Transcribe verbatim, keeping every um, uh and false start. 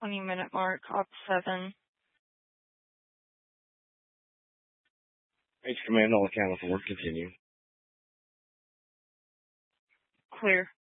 twenty minute mark, op seven. H command, all account for work, continue. Clear.